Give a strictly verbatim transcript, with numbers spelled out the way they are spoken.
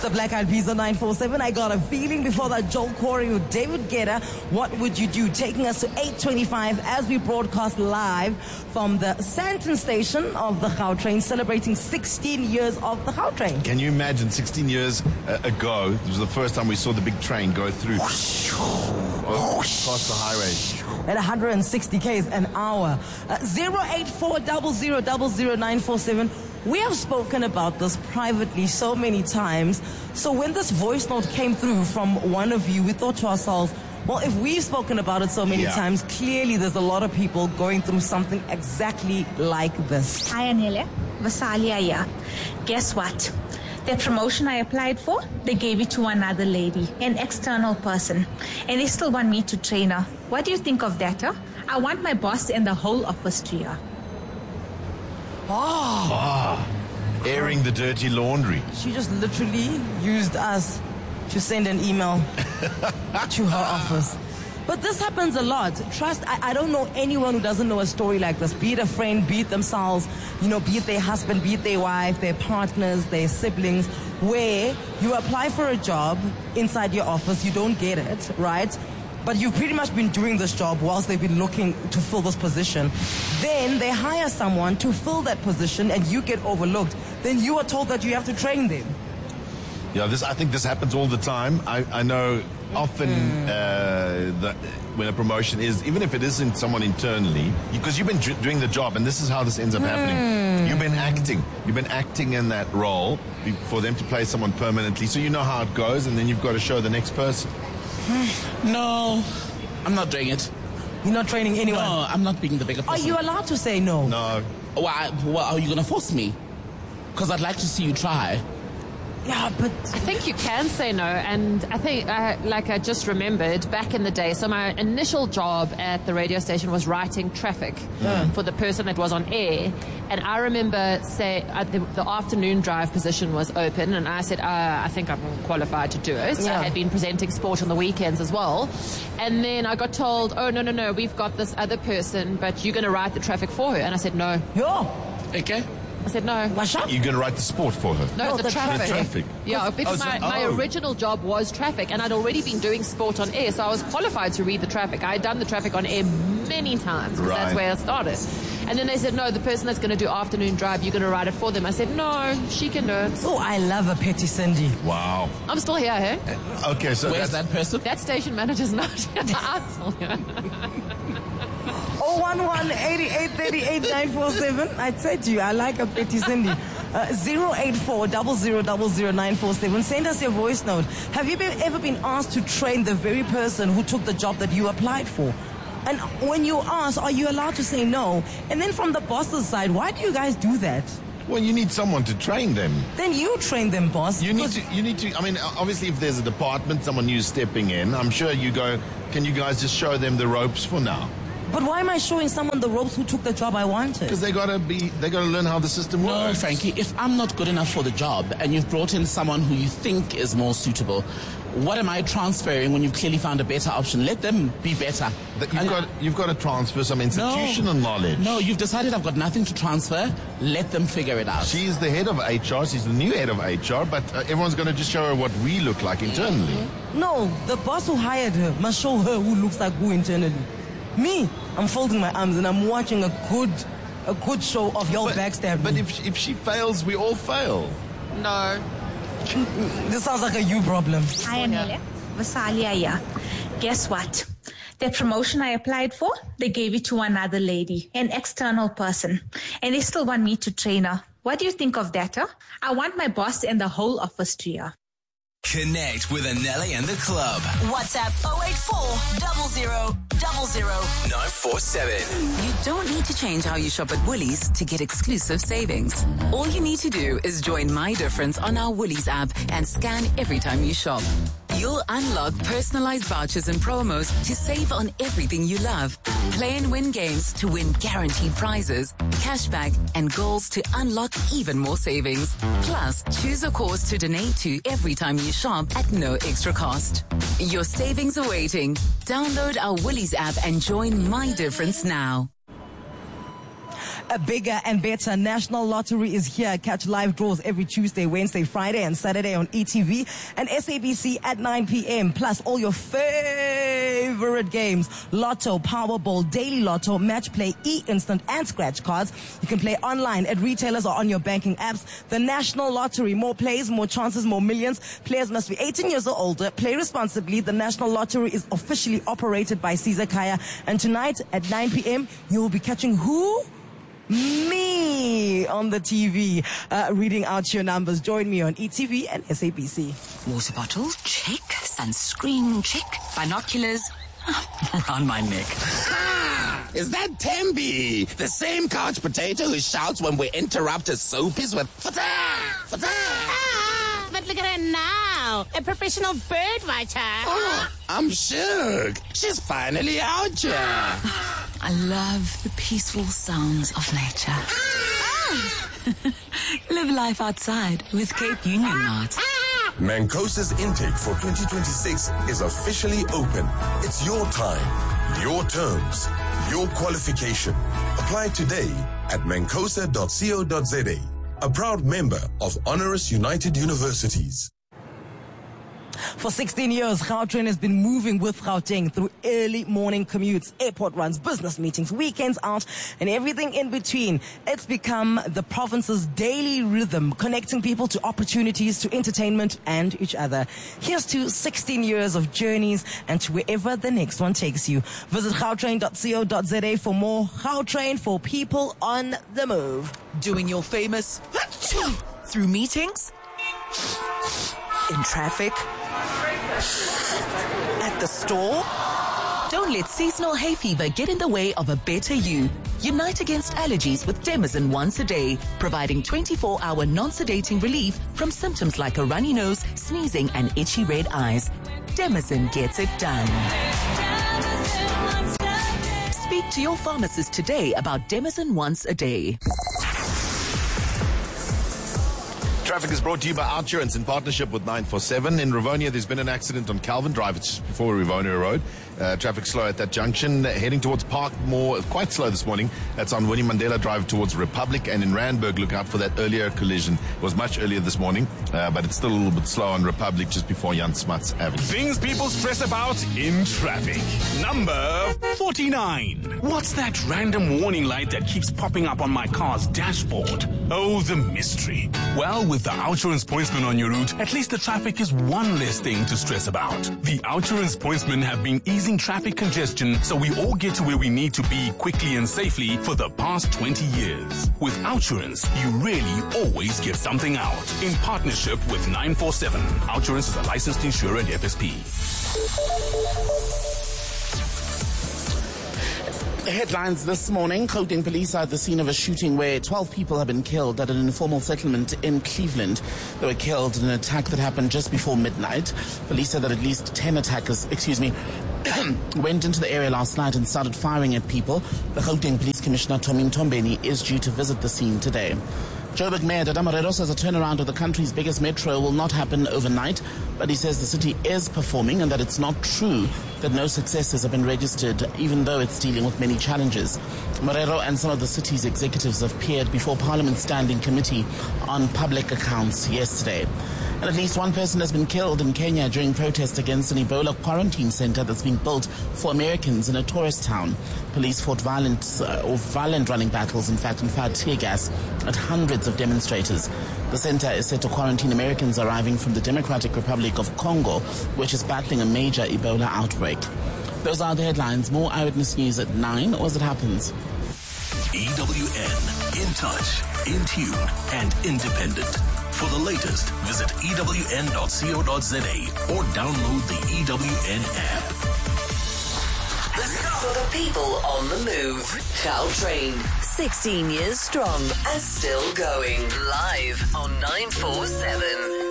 The Black Eyed Peas on nine four seven. I got a feeling before that. Joel Corey with David Guetta. What would you do? Taking us to eight twenty-five as we broadcast live from the Sandton station of the Gautrain, celebrating sixteen years of the Gautrain. Can you imagine sixteen years uh, ago, it was the first time we saw the big train go through across the highway. At one hundred sixty k's an hour. Uh, zero eight four zero zero zero zero nine four seven. We have spoken about this privately so many times. So when this voice note came through from one of you, we thought to ourselves, well, if we've spoken about it so many yeah. times, clearly there's a lot of people going through something exactly like this. Hi, Anele. Vasalia here. Guess what? The promotion I applied for, they gave it to another lady, an external person. And they still want me to train her. What do you think of that, huh? I want my boss and the whole office to hear. Oh. Ah, airing the dirty laundry. She just literally used us to send an email to her office. But this happens a lot. Trust, I, I don't know anyone who doesn't know a story like this. Be it a friend, be it themselves, you know, be it their husband, be it their wife, their partners, their siblings, where you apply for a job inside your office, you don't get it, right? But you've pretty much been doing this job whilst they've been looking to fill this position. Then they hire someone to fill that position and you get overlooked. Then you are told that you have to train them. Yeah, this I think this happens all the time. I, I know often mm. uh, that when a promotion is, even if it isn't someone internally, because you've been dr- doing the job, and this is how this ends up mm. happening. You've been acting. You've been acting in that role for them to play someone permanently, so you know how it goes, and then you've got to show the next person. No, I'm not doing it. You're not training anyone? No, I'm not being the bigger person. Are you allowed to say no? No. Why? Well, are you going to force me? Because I'd like to see you try. Yeah, but I think you can say no, and I think, uh, like I just remembered, back in the day, so my initial job at the radio station was writing traffic yeah. for the person that was on air, and I remember, say, uh, the, the afternoon drive position was open, and I said, uh, I think I'm qualified to do it. Yeah. I had been presenting sport on the weekends as well, and then I got told, oh, no, no, no, we've got this other person, but you're going to write the traffic for her, and I said, no. Yeah. Okay. I said, no. You're going to write the sport for her? No, no the, the traffic. The traffic. Yeah, because oh, so, my, oh. my original job was traffic, and I'd already been doing sport on air, so I was qualified to read the traffic. I had done the traffic on air many times, because right. that's where I started. And then they said, no, the person that's going to do afternoon drive, you're going to write it for them. I said, no, she can do it. Oh, I love a petty Cindy. Wow. I'm still here, hey? Uh, okay, so where's that person? That station manager's not here. I'm still here. oh one one, eighty-eight, thirty-eight, nine four seven. I said to you, I like a petty Cindy. Uh, zero eight four zero zero zero zero nine four seven. Send us your voice note. Have you been, ever been asked to train the very person who took the job that you applied for? And when you ask, are you allowed to say no? And then from the boss's side, why do you guys do that? Well, you need someone to train them. Then you train them, boss. You need to, you need to, I mean, obviously if there's a department, someone new stepping in, I'm sure you go, can you guys just show them the ropes for now? But why am I showing someone the ropes who took the job I wanted? Because they gotta be, they gotta learn how the system no, works. No, Frankie, if I'm not good enough for the job and you've brought in someone who you think is more suitable, what am I transferring when you've clearly found a better option? Let them be better. That you've got, you've got to transfer some institutional no, knowledge. No, you've decided I've got nothing to transfer. Let them figure it out. She's the head of H R. She's the new head of H R, but uh, everyone's going to just show her what we look like internally. No, the boss who hired her must show her who looks like who internally. Me, I'm folding my arms and I'm watching a good, a good show of your backstabbing. But if she, if she fails, we all fail. No. This sounds like a you problem. Hi, Anele. Vasalia here. Guess what? The promotion I applied for, they gave it to another lady, an external person. And they still want me to train her. What do you think of that, huh? I want my boss and the whole office to hear. Connect with Anele and the club. WhatsApp oh eight four zero zero zero zero nine four seven. You don't need to change how you shop at Woolies to get exclusive savings. All you need to do is join My Difference on our Woolies app and scan every time you shop. You'll unlock personalized vouchers and promos to save on everything you love. Play and win games to win guaranteed prizes, cashback, and goals to unlock even more savings. Plus, choose a cause to donate to every time you shop at no extra cost. Your savings are waiting. Download our Woolies app and join My Difference now. A bigger and better National Lottery is here. Catch live draws every Tuesday, Wednesday, Friday, and Saturday on E T V and S A B C at nine p.m. Plus all your favorite games: Lotto, Powerball, Daily Lotto, Match Play, E-Instant, and Scratch Cards. You can play online at retailers or on your banking apps. The National Lottery: more plays, more chances, more millions. Players must be eighteen years or older. Play responsibly. The National Lottery is officially operated by Caesar Kaya. And tonight at nine p.m. you will be catching who? Me on the T V, uh, reading out your numbers. Join me on E T V and S A B C. Water bottle, check. Sunscreen, check. Binoculars, around my neck. Ah, is that Tembi? The same couch potato who shouts when we interrupt his soapies with fata, fata. Ah, but look at her now, a professional bird watcher. Oh, I'm shook. She's finally out here. I love the peaceful sounds of nature. Live life outside with Cape Union Mart. Mancosa's intake for twenty twenty-six is officially open. It's your time, your terms, your qualification. Apply today at mancosa dot co dot za. A proud member of Honoris United Universities. For sixteen years, Gautrain has been moving with Gauteng through early morning commutes, airport runs, business meetings, weekends out, and everything in between. It's become the province's daily rhythm, connecting people to opportunities, to entertainment, and each other. Here's to sixteen years of journeys and to wherever the next one takes you. Visit gautrain dot co dot za for more. Gautrain, for people on the move. Doing your famous through meetings, in traffic, at the store. Don't let seasonal hay fever get in the way of a better you. Unite against allergies with Demazin once a day, providing twenty-four hour non-sedating relief from symptoms like a runny nose, sneezing, and itchy red eyes. Demazin gets it done. Speak to your pharmacist today about Demazin once a day. Traffic is brought to you by Outsurance in partnership with nine four seven. In Rivonia, there's been an accident on Calvin Drive. It's just before Rivonia Road. Uh, traffic slow at that junction. Heading towards Parkmore, quite slow this morning. That's on Winnie Mandela Drive towards Republic. And in Randburg, look out for that earlier collision. It was much earlier this morning, uh, but it's still a little bit slow on Republic just before Jan Smuts Avenue. Things people stress about in traffic. Number forty-nine. What's that random warning light that keeps popping up on my car's dashboard? Oh, the mystery. Well, with the Outsurance Pointsman on your route, at least the traffic is one less thing to stress about. The Outsurance Pointsmen have been easing traffic congestion so we all get to where we need to be quickly and safely for the past twenty years. With Outsurance, you really always get something out. In partnership with nine four seven. Outsurance is a licensed insurer and F S P. Headlines this morning. Gauteng police are at the scene of a shooting where twelve people have been killed at an informal settlement in Cleveland. They were killed in an attack that happened just before midnight. Police said that at least ten attackers, excuse me, went into the area last night and started firing at people. The Gauteng Police Commissioner, Tommy Mtombeni, is due to visit the scene today. Joburg Mayor Dada Morero says a turnaround of the country's biggest metro will not happen overnight, but he says the city is performing and that it's not true that no successes have been registered, even though it's dealing with many challenges. Morero and some of the city's executives have appeared before Parliament's Standing Committee on Public Accounts yesterday. And at least one person has been killed in Kenya during protests against an Ebola quarantine center that's been built for Americans in a tourist town. Police fought violent, uh, or violent running battles, in fact, and fired tear gas at hundreds of demonstrators. The center is set to quarantine Americans arriving from the Democratic Republic of Congo, which is battling a major Ebola outbreak. Those are the headlines. More Eyewitness News at nine, or as it happens. E W N, in touch, in tune, and independent. For the latest, visit E W N dot co dot za or download the E W N app. For the people on the move, Gautrain, sixteen years strong and still going. Live on nine four seven.